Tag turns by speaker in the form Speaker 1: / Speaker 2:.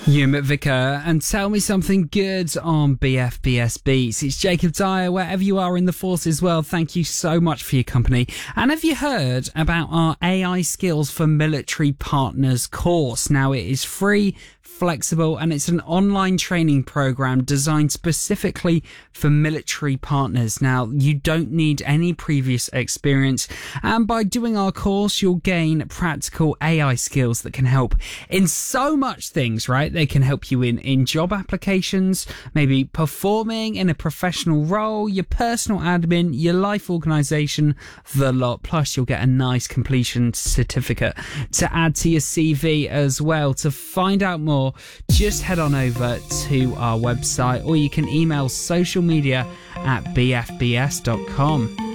Speaker 1: Hugh Vicar, and tell me something good on BFBS Beats. It's Jacob Dyer, wherever you are in the force as well. Thank you so much for your company. And have you heard about our AI Skills for Military Partners course? Now, it is free, flexible, and it's an online training program designed specifically for military partners. Now, you don't need any previous experience, and by doing our course, you'll gain practical AI skills that can help in so much things, right? They can help you in job applications, maybe performing in a professional role, your personal admin, your life organization, the lot. Plus, you'll get a nice completion certificate to add to your CV as well. To find out more, just head on over to our website, or you can email social media at bfbs.com.